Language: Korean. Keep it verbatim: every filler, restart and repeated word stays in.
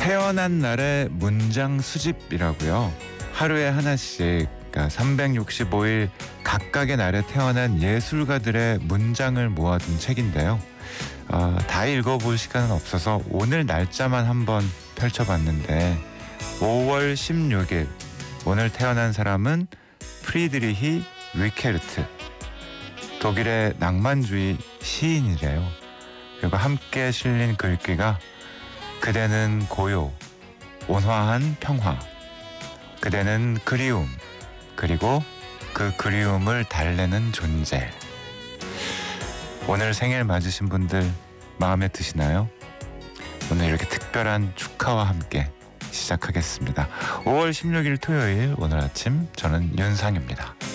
태어난 날의 문장 수집이라고요. 하루에 하나씩, 그러니까 삼백육십오 일 각각의 날에 태어난 예술가들의 문장을 모아둔 책인데요. 어, 다 읽어볼 시간은 없어서 오늘 날짜만 한번 펼쳐봤는데 오월 십육일 오늘 태어난 사람은 프리드리히 위케르트, 독일의 낭만주의 시인이래요. 그리고 함께 실린 글귀가 그대는 고요, 온화한 평화, 그대는 그리움, 그리고 그 그리움을 달래는 존재. 오늘 생일 맞으신 분들 마음에 드시나요? 오늘 이렇게 특별한 축하와 함께 시작하겠습니다. 오월 십육일 토요일, 오늘 아침 저는 윤상입니다.